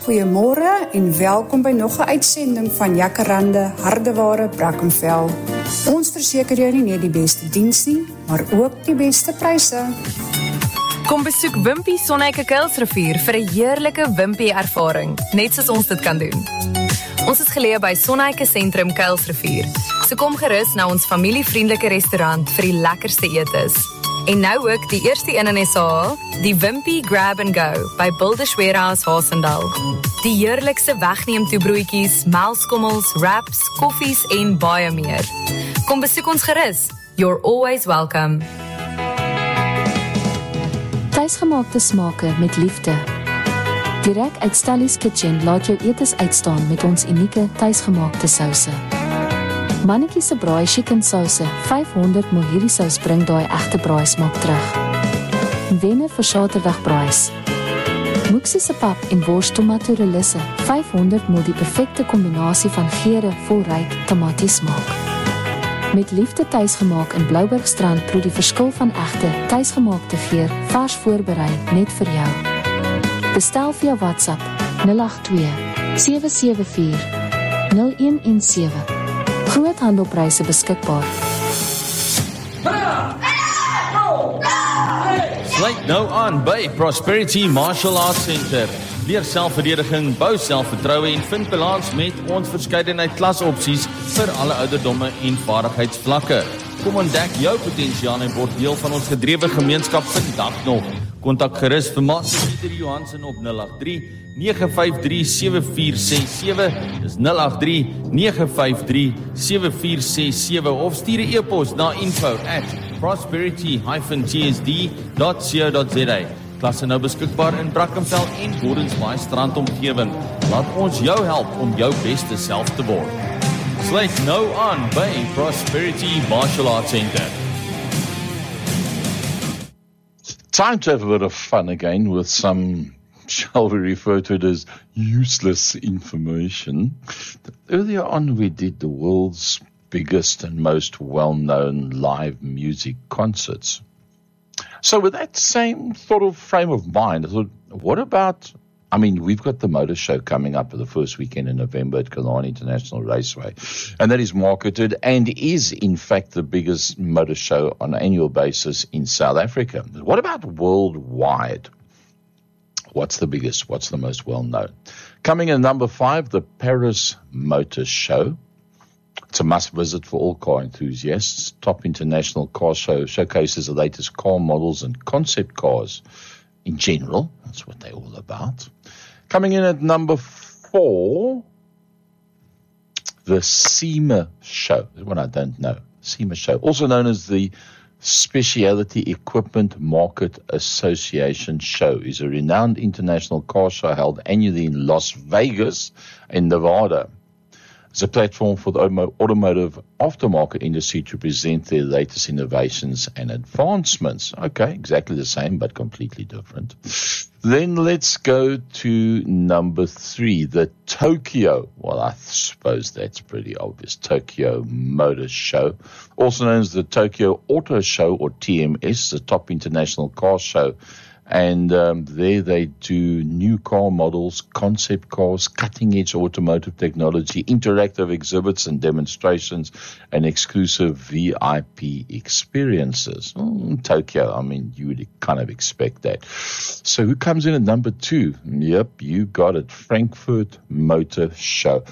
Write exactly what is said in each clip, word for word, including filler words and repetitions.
Goeiemôre en welkom by nog 'n uitsending van Jacaranda Hardeware Brackenfell. Ons verseker jou nie net die beste diens nie, maar ook die beste pryse. Kom besoek Wimpy Sonneike Kuilsrivier vir 'n heerlike Wimpy ervaring, net soos ons dit kan doen. Ons is geleë by Sonneike Sentrum Kuilsrivier, so kom gerus na ons familievriendelike restaurant vir die lekkerste etes. En nou ook die eerste een in S A, die Wimpy Grab and Go by Builders Warehouse Haasendal. Die heerlikste wegneem toebroodjies, melkskommels, wraps, koffies en baie meer. Kom besoek ons gerus. You're always welcome. Tuisgemaakte smake met liefde. Direk uit Stellies Kitchen laat jou etes uitstaan met ons unieke tuisgemaakte souse. Mannetjie se braai chicken souse, vyfhonderd milliliter hierdie sous bring daai egte braai smaak terug. Wenner vir Saterdag braais. Moeksie se pap en wors tomato relisse, vyfhonderd milliliter die perfekte kombinasie van geure vol ryk tomaties-smaak. Met liefde tuisgemaak in Bloubergstrand proe die verskil van egte tuisgemaakte geur, vars voorberei net vir jou. Bestel via WhatsApp nul agt twee sewe sewe vier nul een een sewe. Groot handelpryse beskikbaar. Sluit nou aan by Prosperity Martial Arts Center. Leer selfverdediging, bou selfvertroue en vind balans met ons verskeidenheid klasopsies vir alle ouderdomme en vaardigheidsvlakke. Kom ontdek jou potensiaal en word deel van ons gedrewe gemeenskap vandag nog. Kontak gerus vir Master Pieter Johansen op nul agt drie nege vyf drie sewe vier ses sewe, dis nul agt drie nege vyf drie sewe vier ses sewe of stuur 'n e-pos na info at prosperity dash t s d dot co dot z a. Klasse nou beskikbaar in Brackenfell en Gordons Bay strandomgewing. Laat ons jou help om jou beste self te word. Sluit nou aan by Prosperity Martial Arts Center. Time to have a bit of fun again with some, shall we refer to it as useless information. Earlier on we did the world's biggest and most well-known live music concerts. So with that same sort of frame of mind, I thought, what about, I mean, we've got the motor show coming up for the first weekend in November at Killarney International Raceway, and that is marketed and is, in fact, the biggest motor show on an annual basis in South Africa. But what about worldwide? What's the biggest? What's the most well-known? Coming in number five, the Paris Motor Show. It's a must-visit for all car enthusiasts. Top international car show showcases the latest car models and concept cars in general. That's what they're all about. Coming in at number four, the SEMA Show. This one I don't know. SEMA Show, also known as the Specialty Equipment Market Association Show, is a renowned international car show held annually in Las Vegas in Nevada. It's a platform for the automotive aftermarket industry to present their latest innovations and advancements. Okay, exactly the same, but completely different. Then let's go to number three, the Tokyo. Well, I suppose that's pretty obvious. Tokyo Motor Show, also known as the Tokyo Auto Show, or T M S, the top international car show. And um, there they do new car models, concept cars, cutting-edge automotive technology, interactive exhibits and demonstrations, and exclusive V I P experiences. Mm, Tokyo, I mean, you would kind of expect that. So who comes in at number two? Yep, you got it, Frankfurt Motor Show.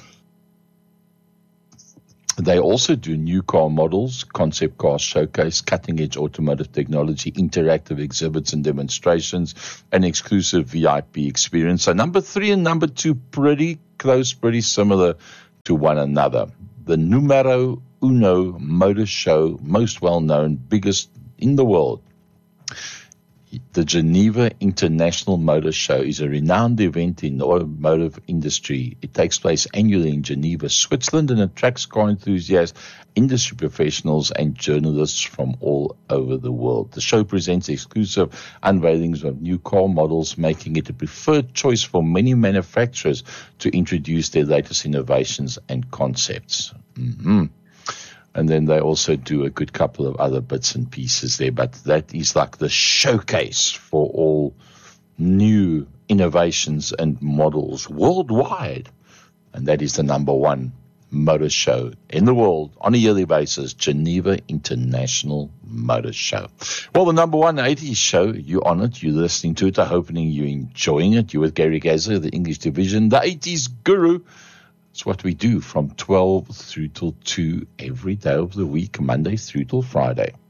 They also do new car models, concept car showcase, cutting-edge automotive technology, interactive exhibits and demonstrations, and exclusive V I P experience. So number three and number two, pretty close, pretty similar to one another. The numero uno motor show, most well-known, biggest in the world. The Geneva International Motor Show is a renowned event in the automotive industry. It takes place annually in Geneva, Switzerland, and attracts car enthusiasts, industry professionals, and journalists from all over the world. The show presents exclusive unveilings of new car models, making it a preferred choice for many manufacturers to introduce their latest innovations and concepts. Mm-hmm. And then they also do a good couple of other bits and pieces there. But that is like the showcase for all new innovations and models worldwide. And that is the number one motor show in the world on a yearly basis, Geneva International Motor Show. Well, the number one eighties show, you're on it, you're listening to it, I'm hoping you're enjoying it. You're with Gary Gazer, the English division, the eighties guru. It's what we do from twelve through till two every day of the week, Monday through till Friday.